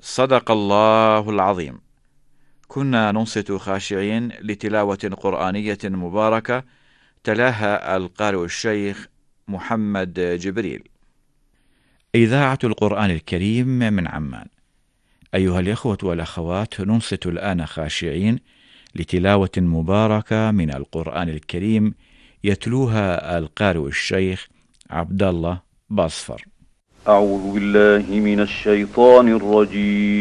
صدق الله العظيم. كنا ننصت خاشعين لتلاوة قرآنية مباركة تلاها القارئ الشيخ محمد جبريل. إذاعة القرآن الكريم من عمان. أيها الإخوة والأخوات، ننصت الآن خاشعين لتلاوة مباركة من القرآن الكريم يتلوها القارئ الشيخ عبد الله باصفر. أعوذ بالله من الشيطان الرجيم.